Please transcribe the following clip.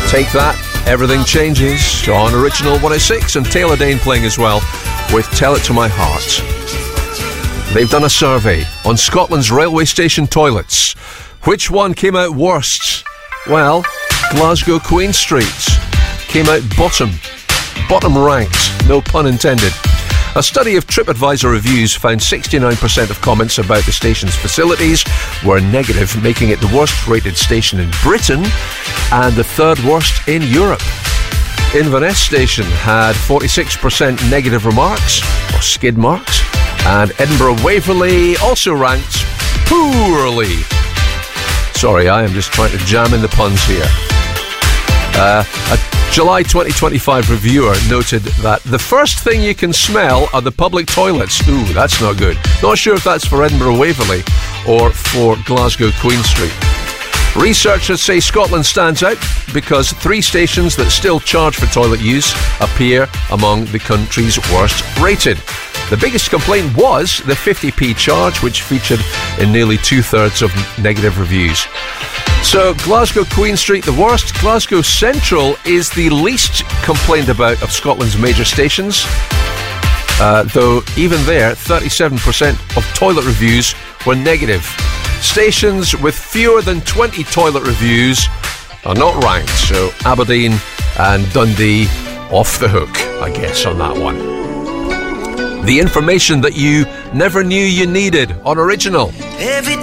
Take That, Everything Changes on Original 106, and Taylor Dane playing as well with Tell It to My Heart. They've done a survey on Scotland's railway station toilets. Which one came out worst? Well, Glasgow Queen Street came out bottom ranked, no pun intended. A study of TripAdvisor reviews found 69% of comments about the station's facilities were negative, making it the worst rated station in Britain and the third worst in Europe. Inverness Station had 46% negative remarks, or skid marks, and Edinburgh Waverley also ranked poorly. Sorry, I am just trying to jam in the puns here. A July 2025 reviewer noted that the first thing you can smell are the public toilets. Ooh, that's not good. Not sure if that's for Edinburgh Waverley or for Glasgow Queen Street. Researchers say Scotland stands out because 3 stations that still charge for toilet use appear among the country's worst rated. The biggest complaint was the 50p charge, which featured in nearly 2/3 of negative reviews. So Glasgow Queen Street the worst. Glasgow Central is the least complained about of Scotland's major stations, though even there 37% of toilet reviews were negative. Stations with fewer than 20 toilet reviews are not ranked, so Aberdeen and Dundee off the hook, I guess, on that one. The information that you never knew you needed on Original.